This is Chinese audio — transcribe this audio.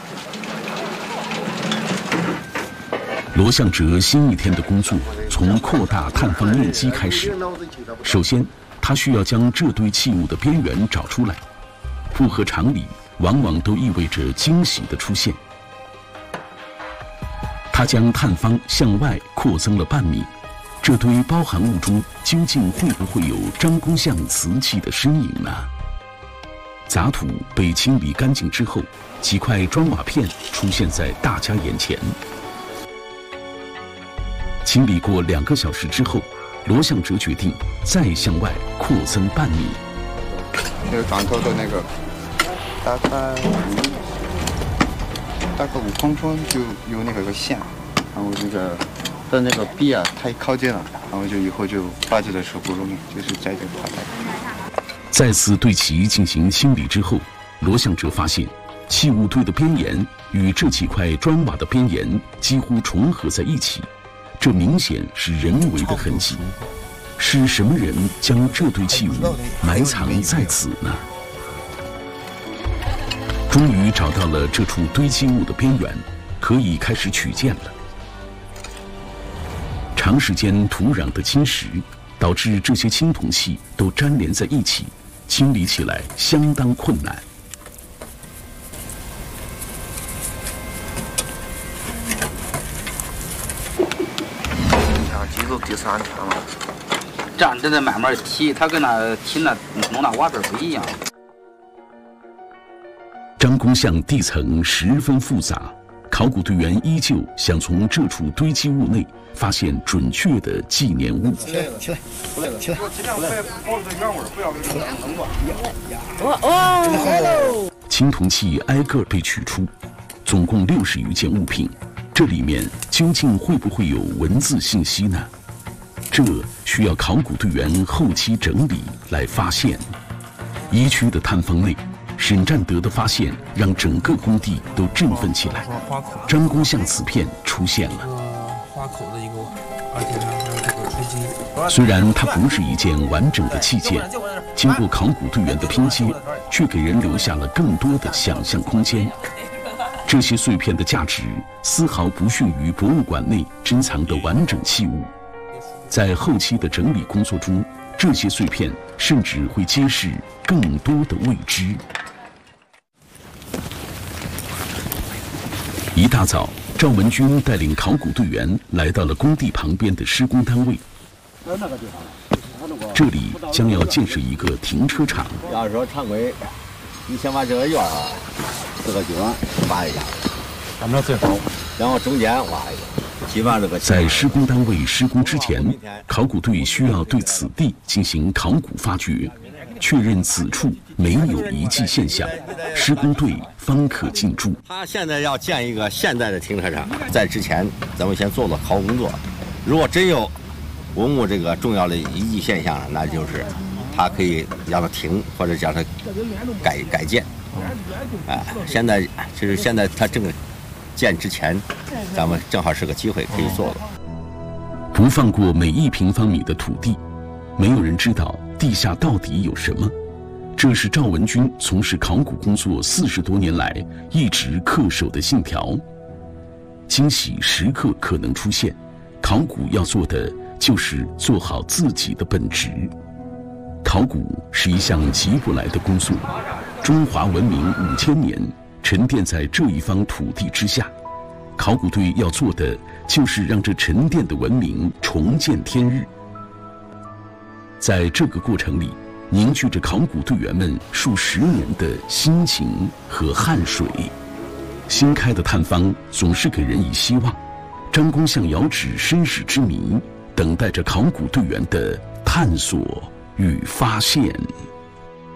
罗向哲新一天的工作从扩大探方面积开始。首先，他需要将这堆器物的边缘找出来，不合常理，往往都意味着惊喜的出现。他将探方向外扩增了半米，这堆包含物中究竟会不会有张公相瓷器的身影呢？杂土被清理干净之后，几块砖瓦片出现在大家眼前。清理过2个小时之后，罗向哲决定再向外扩增半米。 那个砖头的那个大概5公分就有那个线，然后这个但那个壁啊太靠近了，然后就以后就拔起的时候不容易，就是在这块。 再次对其进行清理之后，罗向哲发现器物堆的边沿与这几块砖瓦的边沿几乎重合在一起。这明显是人为的痕迹，是什么人将这堆器物埋藏在此呢？终于找到了这处堆积物的边缘，可以开始取件了。长时间土壤的侵蚀，导致这些青铜器都粘连在一起，清理起来相当困难。 都第3天了，这样正在慢慢提，它跟那提那弄那瓦片不一样。 张公相地层十分复杂，考古队员依旧想从这处堆积物内发现准确的纪念物。起来， 起来！尽量保持原味，不要给它青铜器挨个被取出，总共60余件物品。这里面究竟会不会有文字信息呢？这需要考古队员后期整理来发现。一区的探方内，沈占德的发现让整个工地都振奋起来。张公相瓷片出现了。 花口的一个，而且还有这个锤击。 虽然它不是一件完整的器件，经过考古队员的拼接，却给人留下了更多的想象空间。这些碎片的价值丝毫不逊于博物馆内珍藏的完整器物。在后期的整理工作中，这些碎片甚至会揭示更多的未知。一大早，赵文军带领考古队员来到了工地旁边的施工单位。这里将要建设一个停车场。 要是说常规，你先把这个院啊，4个井挖一下，咱们这最好，然后中间挖一个。基本上这个在施工单位施工之前，考古队需要对此地进行考古发掘，确认此处没有遗迹现象，施工队方可进驻。 他现在要建一个现代的停车场，在之前咱们先做了考古工作，如果真有文物这个重要的遗迹现象，那就是他可以让它停，或者将它改建。现在就是现在他正建之前，咱们正好是个机会可以做了。 不放过每1平方米的土地，没有人知道地下到底有什么。这是赵文军从事考古工作40多年来一直恪守的信条。惊喜时刻可能出现，考古要做的就是做好自己的本职。考古是一项急不来的工作，中华文明5000年沉淀在这一方土地之下，考古队要做的就是让这沉淀的文明重见天日。在这个过程里，凝聚着考古队员们数10年的辛勤和汗水。新开的探方总是给人以希望，张公相窑址身世之谜，等待着考古队员的探索与发现。